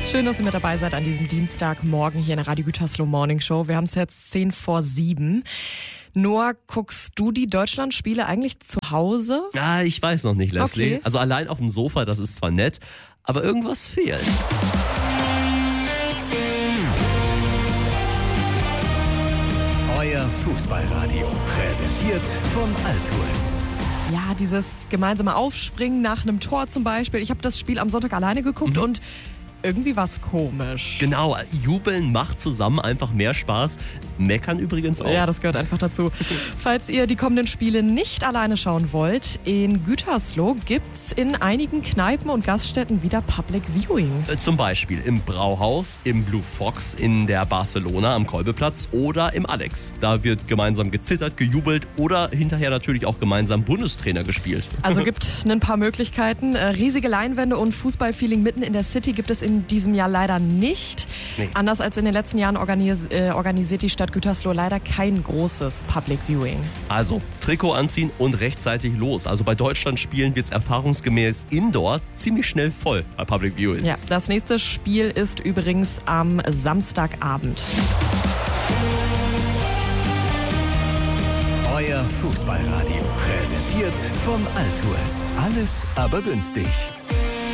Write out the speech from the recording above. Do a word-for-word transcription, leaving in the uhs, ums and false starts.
Schön, dass ihr mit dabei seid an diesem Dienstagmorgen hier in der Radio Gütersloh Morning Show. Wir haben es jetzt zehn vor sieben. Noah, guckst du die Deutschlandspiele eigentlich zu Hause? Ah, ich weiß noch nicht, Leslie. Okay. Also allein auf dem Sofa, das ist zwar nett, aber irgendwas fehlt. Euer Fußballradio, präsentiert von Altours. Ja, dieses gemeinsame Aufspringen nach einem Tor zum Beispiel. Ich habe das Spiel am Sonntag alleine geguckt Mhm. und irgendwie war es komisch. Genau, jubeln macht zusammen einfach mehr Spaß. Meckern übrigens auch. Ja, das gehört einfach dazu. Falls ihr die kommenden Spiele nicht alleine schauen wollt, in Gütersloh gibt's in einigen Kneipen und Gaststätten wieder Public Viewing. Äh, Zum Beispiel im Brauhaus, im Blue Fox, in der Barcelona am Kolbeplatz oder im Alex. Da wird gemeinsam gezittert, gejubelt oder hinterher natürlich auch gemeinsam Bundestrainer gespielt. Also gibt ein paar Möglichkeiten. Äh, Riesige Leinwände und Fußballfeeling mitten in der City gibt es in diesem Jahr leider nicht. Nee. Anders als in den letzten Jahren organis- äh, organisiert die Stadt Gütersloh leider kein großes Public Viewing. Also Trikot anziehen und rechtzeitig los. Also bei Deutschlandspielen wird es erfahrungsgemäß indoor ziemlich schnell voll bei Public Viewing. Ja, das nächste Spiel ist übrigens am Samstagabend. Euer Fußballradio, präsentiert von Altours. Alles aber günstig.